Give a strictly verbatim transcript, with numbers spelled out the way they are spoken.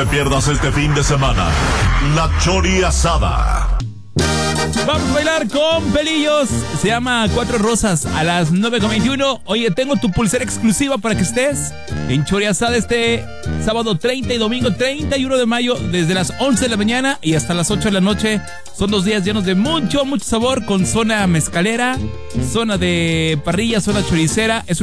te pierdas este fin de semana la Chori Asada. Vamos a bailar con Pelillos. Se llama Cuatro Rosas a las nueve con veintiuno. Oye, tengo tu pulsera exclusiva para que estés en Chori Asada este sábado treinta y domingo treinta y uno de mayo, desde las once de la mañana y hasta las ocho de la noche. Son dos días llenos de mucho, mucho sabor, con zona mezcalera, zona de parrilla, zona choricera. Es